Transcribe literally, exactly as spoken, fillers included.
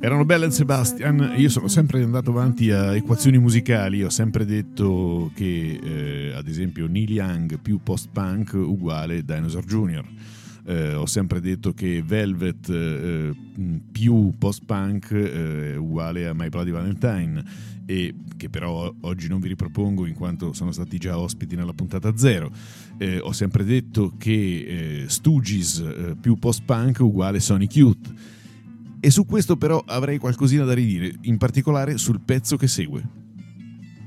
Erano Bell and Sebastian. Io sono sempre andato avanti a equazioni musicali. Ho sempre detto che eh, ad esempio Neil Young più post-punk uguale Dinosaur Junior Eh, ho sempre detto che Velvet eh, più post-punk eh, uguale a My Bloody Valentine, e che però oggi non vi ripropongo in quanto sono stati già ospiti nella puntata zero. Eh, ho sempre detto che eh, Stooges eh, più post-punk uguale Sonic Youth, e su questo però avrei qualcosina da ridire, in particolare sul pezzo che segue.